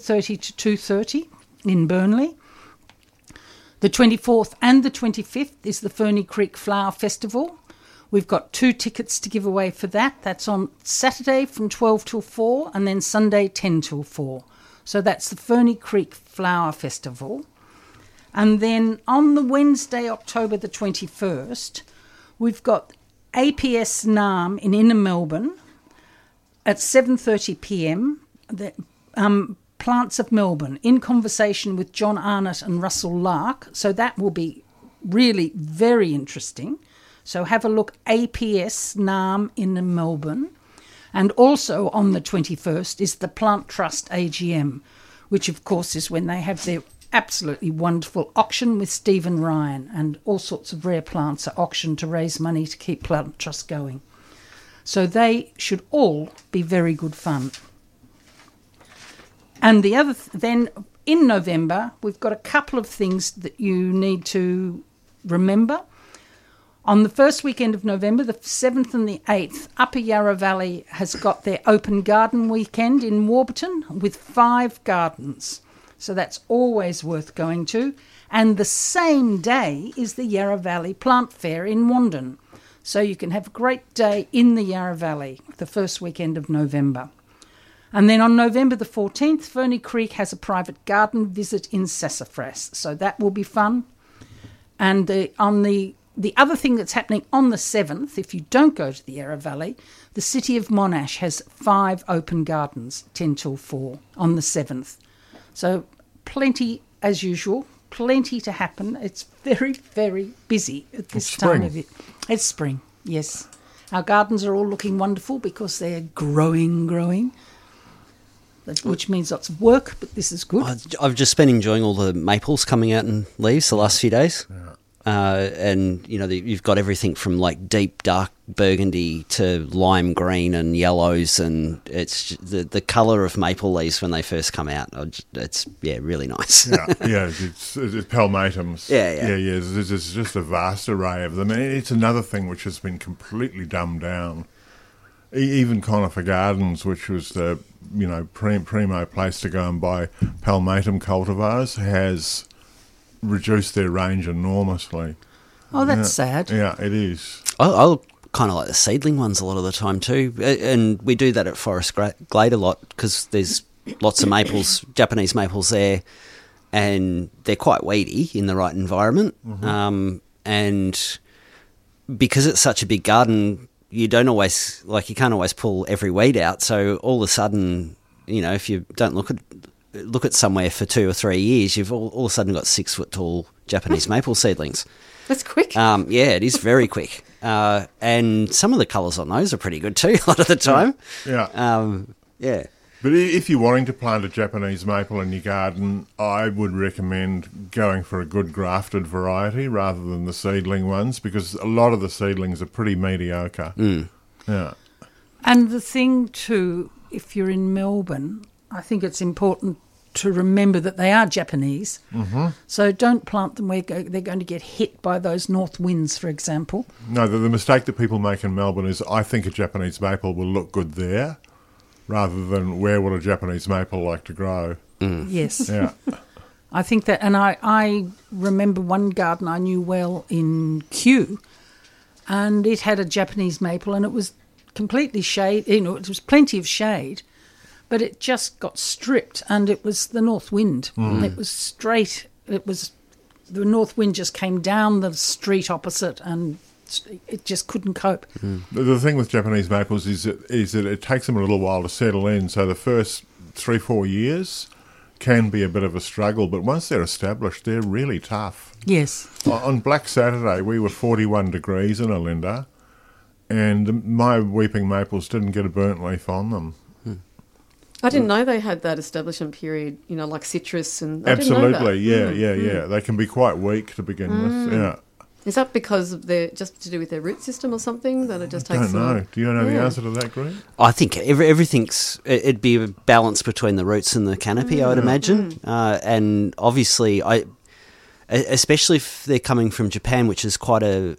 30 to 2:30 in Burnley. The 24th and the 25th is the Ferny Creek Flower Festival. We've got 2 tickets to give away for that. That's on Saturday from 12 till 4 and then Sunday 10 till 4. So that's the Ferny Creek Flower Festival. And then on the Wednesday, October the 21st, we've got APS NAM in Inner Melbourne at 7:30 p.m. The Plants of Melbourne in conversation with John Arnott and Russell Lark. So that will be really very interesting. So have a look, APS NAM in Melbourne. And also on the 21st is the Plant Trust AGM, which of course is when they have their absolutely wonderful auction with Stephen Ryan, and all sorts of rare plants are auctioned to raise money to keep Plant Trust going. So they should all be very good fun. And the other then in November, we've got a couple of things that you need to remember. On the first weekend of November, the 7th and the 8th, Upper Yarra Valley has got their open garden weekend in Warburton with 5 gardens. So that's always worth going to. And the same day is the Yarra Valley Plant Fair in Wandon. So you can have a great day in the Yarra Valley the first weekend of November. And then on November the 14th, Ferny Creek has a private garden visit in Sassafras. So that will be fun. And the other thing that's happening on the 7th, if you don't go to the Yarra Valley, the City of Monash has 5 open gardens, 10 till 4, on the 7th. So plenty, as usual, plenty to happen. It's very, very busy at this time of it. It's spring, yes. Our gardens are all looking wonderful because they're growing, which means lots of work, but this is good. I've just been enjoying all the maples coming out in leaves the last few days. Yeah. And, you know, you've got everything from, like, deep, dark burgundy to lime green and yellows, and it's the colour of maple leaves when they first come out. It's, really nice. It's palmatums. Yeah. There's just a vast array of them. And it's another thing which has been completely dumbed down. Even Conifer Gardens, which was the, primo place to go and buy palmatum cultivars, has reduced their range enormously. Oh, that's sad. Yeah, it is. I'll kind of like the seedling ones a lot of the time too, and we do that at Forest Glade a lot because there's lots of maples, Japanese maples there, and they're quite weedy in the right environment. Mm-hmm. And because it's such a big garden, you can't always pull every weed out. So all of a sudden, if you don't look at somewhere for 2 or 3 years, you've all of a sudden got 6 foot tall Japanese maple seedlings. That's quick. It is very quick. And some of the colours on those are pretty good too, a lot of the time. Yeah. But if you're wanting to plant a Japanese maple in your garden, I would recommend going for a good grafted variety rather than the seedling ones, because a lot of the seedlings are pretty mediocre. Mm. Yeah. And the thing too, if you're in Melbourne, I think it's important to remember that they are Japanese. Mm-hmm. So don't plant them where they're going to get hit by those north winds, for example. No, the mistake that people make in Melbourne is I think a Japanese maple will look good there rather than where will a Japanese maple like to grow. Mm. Yes. Yeah. I think that, and I remember one garden I knew well in Kew, and it had a Japanese maple and it was completely shade, it was plenty of shade, but it just got stripped and it was the north wind. Mm. It was straight, the north wind just came down the street opposite and it just couldn't cope. Mm. The thing with Japanese maples is that it takes them a little while to settle in, so the first 3-4 years can be a bit of a struggle, but once they're established, they're really tough. Yes. On Black Saturday, we were 41 degrees in Olinda, and my weeping maples didn't get a burnt leaf on them. I didn't know they had that establishment period, like citrus and... Absolutely, yeah. They can be quite weak to begin with, yeah. Is that because of just to do with their root system or something, that it just takes... I don't know. Do you know the answer to that, Greg? I think it'd be a balance between the roots and the canopy, I would imagine. And obviously, especially if they're coming from Japan, which is quite a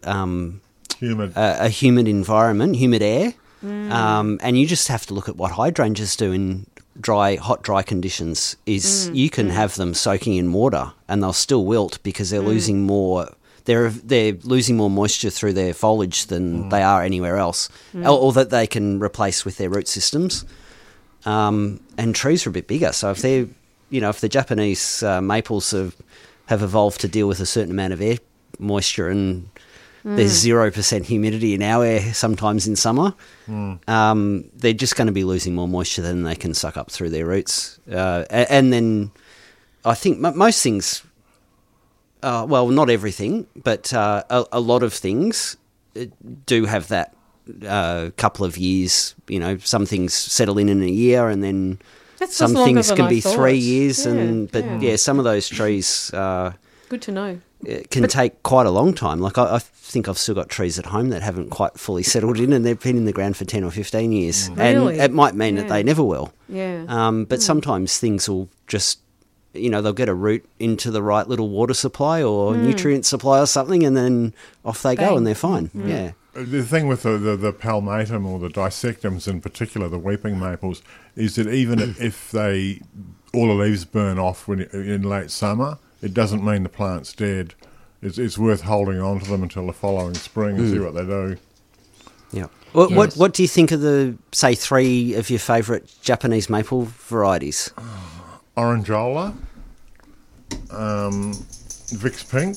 humid environment, humid air. And you just have to look at what hydrangeas do in hot dry conditions is you can have them soaking in water and they'll still wilt because they're losing more. They're losing more moisture through their foliage than they are anywhere else, or that they can replace with their root systems. And trees are a bit bigger, so if they're, if the Japanese maples have evolved to deal with a certain amount of air moisture and there's 0% humidity in our air sometimes in summer, they're just going to be losing more moisture than they can suck up through their roots. And then I think most things, well, not everything, but a lot of things do have that couple of years. Some things settle in a year, and then That's some just things longer can than I be thought. 3 years. Yeah. Some of those trees Good to know. can take quite a long time. Like I think I've still got trees at home that haven't quite fully settled in, and they've been in the ground for 10 or 15 years. Really? And it might mean that they never will. Yeah. But sometimes things will just, they'll get a root into the right little water supply or nutrient supply or something, and then off they go Bang. and they're fine. Yeah. The thing with the palmatum or the dissectums in particular, the weeping maples, is that even if all the leaves burn off in late summer, it doesn't mean the plant's dead. It's worth holding on to them until the following spring and see what they do. Yeah. Yes. What do you think of the, say, 3 of your favourite Japanese maple varieties? Orangola, Vix Pink.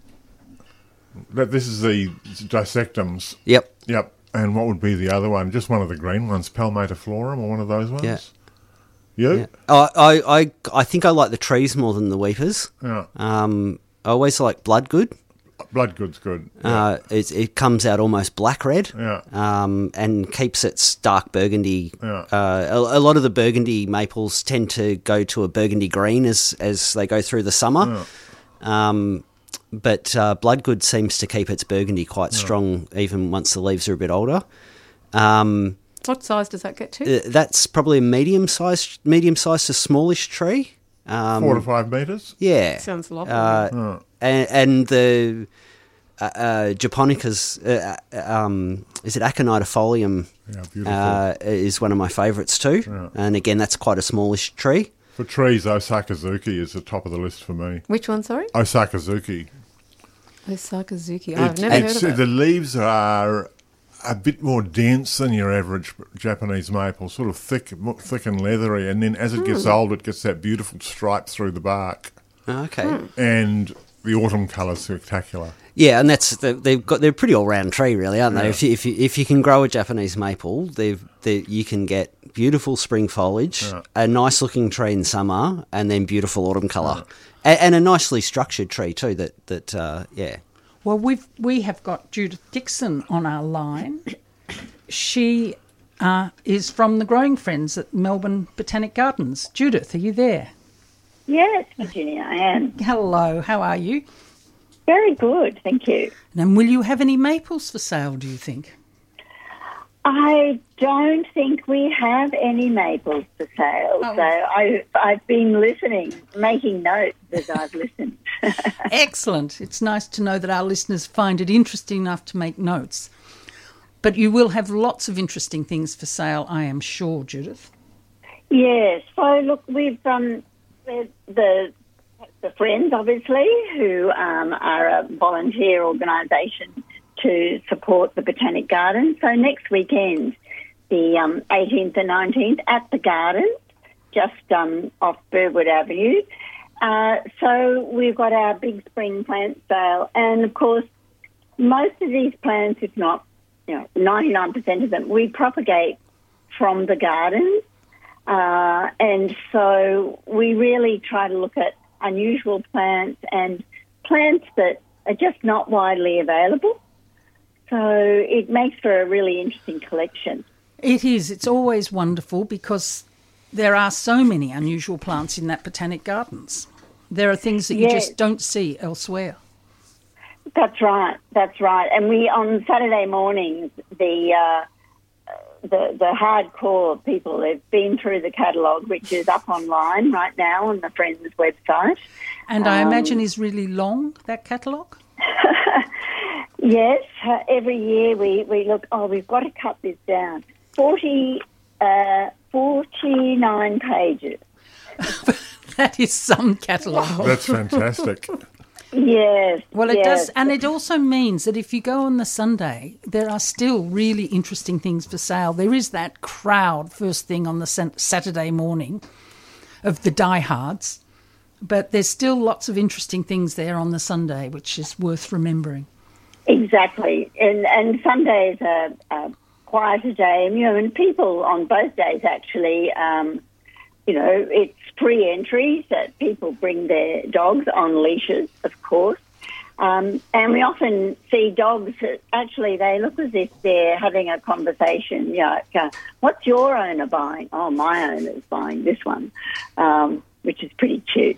This is the dissectums. Yep. Yep. And what would be the other one? Just one of the green ones, Palmatiflorum, or one of those ones? Yeah. You? Yeah. I think I like the trees more than the weepers. Yeah. I always like Bloodgood. Bloodgood's good. Yeah. It comes out almost black red. Yeah. And keeps its dark burgundy. Yeah. A lot of the burgundy maples tend to go to a burgundy green as they go through the summer. Yeah. But Bloodgood seems to keep its burgundy quite strong even once the leaves are a bit older. What size does that get to? That's probably a medium-sized to smallish tree. 4 to 5 metres. Yeah. Sounds lovely. And the Japonicas, is it Aconitifolium? Yeah, beautiful. Is one of my favourites too. Yeah. And again, that's quite a smallish tree. For trees, Osakazuki is the top of the list for me. Which one, sorry? Osakazuki. Osakazuki. I've never heard of it. The leaves are a bit more dense than your average Japanese maple, sort of thick and leathery, and then as it gets old, it gets that beautiful stripe through the bark. Okay. And the autumn colour's spectacular. Yeah, and they're a pretty all-round tree, really, aren't they? Yeah. If you can grow a Japanese maple, you can get beautiful spring foliage, a nice-looking tree in summer, and then beautiful autumn colour, and a nicely structured tree too. Yeah. Well, we have got Judith Dixon on our line. She is from the Growing Friends at Melbourne Botanic Gardens. Judith, are you there? Yes, Virginia, I am. Hello, how are you? Very good, thank you. And will you have any maples for sale, do you think? I don't think we have any maples for sale, so I've been listening, making notes as I've listened. Excellent. It's nice to know that our listeners find it interesting enough to make notes. But you will have lots of interesting things for sale, I am sure, Judith. Yes, so look, we've the Friends, obviously, who are a volunteer organisation to support the Botanic Gardens. So next weekend, the 18th and 19th, at the Gardens, just off Burwood Avenue. So we've got our big spring plant sale, and of course, most of these plants, if not 99% of them, we propagate from the gardens. And so we really try to look at unusual plants and plants that are just not widely available. So it makes for a really interesting collection. It is. It's always wonderful because there are so many unusual plants in that Botanic Gardens. There are things that you just don't see elsewhere. That's right. That's right. And we, on Saturday mornings, the hardcore people, they've been through the catalogue, which is up online right now on the Friends website. And I imagine is really long, that catalogue? Yes. Every year we look, we've got to cut this down. 40 49 pages. That is some catalogue. That's fantastic. Yes. Well, it yes. does, and it also means that if you go on the Sunday, there are still really interesting things for sale. There is that crowd first thing on the Saturday morning of the diehards, but there's still lots of interesting things there on the Sunday, which is worth remembering. Exactly. And Sunday is a quieter day, and people on both days actually, it's free entries that people bring their dogs on leashes, of course. And we often see dogs that actually they look as if they're having a conversation. What's your owner buying? Oh, my owner's buying this one, which is pretty cute.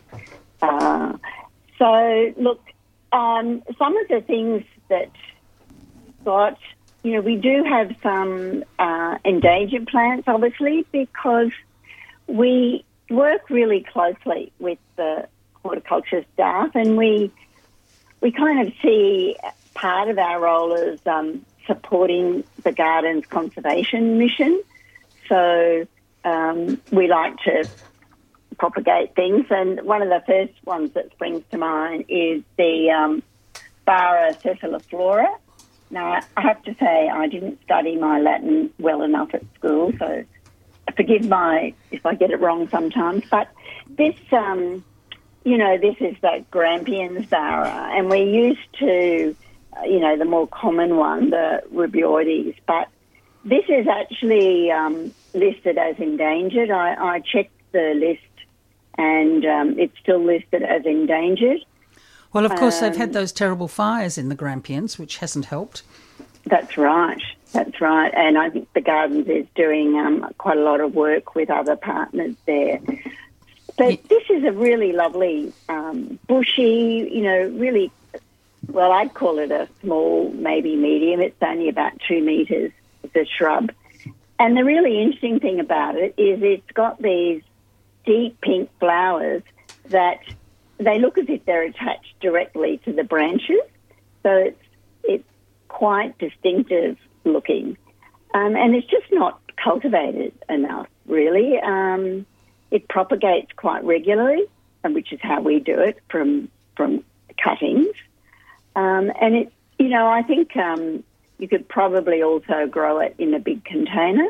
So, look, some of the things that got, we do have some endangered plants, obviously, because we work really closely with the horticulture staff, and we kind of see part of our role as supporting the garden's conservation mission. So we like to propagate things, and one of the first ones that springs to mind is the Bara cephaliflora. Now, I have to say I didn't study my Latin well enough at school, so forgive if I get it wrong sometimes. But this, this is the Grampians Bara, and we're used to, the more common one, the Rubioides. But this is actually listed as endangered. I checked the list, and it's still listed as endangered. Well, of course, they've had those terrible fires in the Grampians, which hasn't helped. That's right. That's right. And I think the Gardens is doing quite a lot of work with other partners there. But this is a really lovely, bushy, really, well, I'd call it a small, maybe medium. It's only about 2 metres. It's a shrub. And the really interesting thing about it is it's got these deep pink flowers that they look as if they're attached directly to the branches. So it's quite distinctive looking. And it's just not cultivated enough, really. It propagates quite regularly, which is how we do it from cuttings. And it, I think you could probably also grow it in a big container.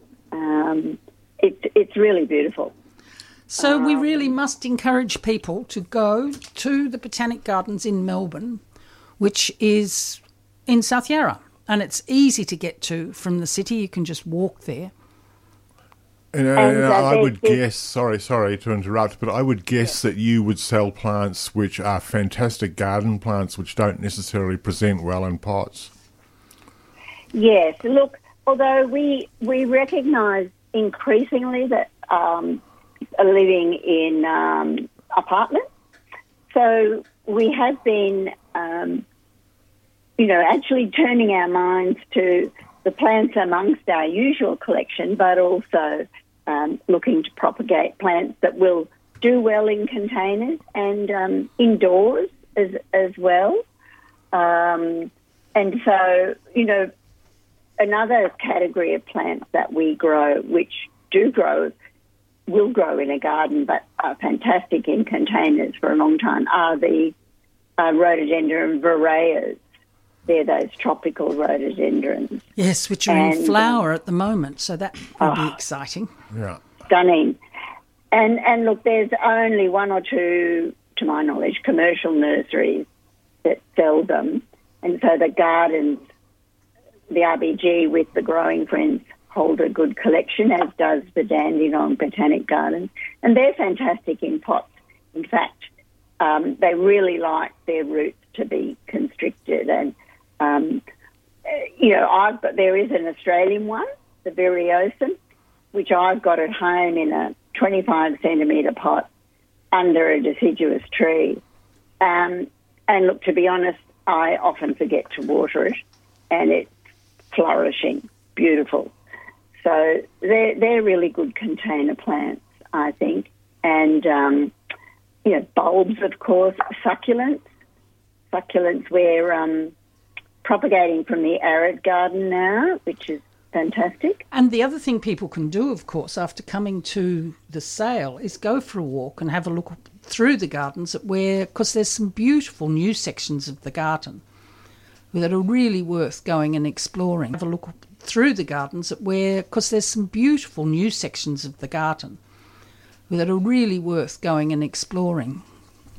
It's really beautiful. So we really must encourage people to go to the Botanic Gardens in Melbourne, which is in South Yarra. And it's easy to get to from the city. You can just walk there. And I would guess, sorry to interrupt, but I would guess that you would sell plants which are fantastic garden plants which don't necessarily present well in pots. Yes, look, although we recognise increasingly that living in apartments, so we have been, actually turning our minds to the plants amongst our usual collection, but also looking to propagate plants that will do well in containers and indoors as well. And so, another category of plants that we grow, which will grow in a garden, but are fantastic in containers for a long time, are the rhododendron vireas. They're those tropical rhododendrons. Yes, which are in flower at the moment, so that will be exciting. Yeah. Stunning. And look, there's only 1 or 2, to my knowledge, commercial nurseries that sell them. And so the gardens, the RBG with the Growing Friends hold a good collection, as does the Dandenong Botanic Garden. And they're fantastic in pots. In fact, they really like their roots to be constricted. And, there is an Australian one, the Viriosum, which I've got at home in a 25 centimetre pot under a deciduous tree. And look, to be honest, I often forget to water it, and it's flourishing, beautiful. So they're really good container plants, I think. And, bulbs, of course, succulents. Succulents we're propagating from the arid garden now, which is fantastic. And the other thing people can do, of course, after coming to the sale is go for a walk and have a look through the gardens at where, because there's some beautiful new sections of the garden that are really worth going and exploring. Have a look through the gardens at where, because there's some beautiful new sections of the garden that are really worth going and exploring.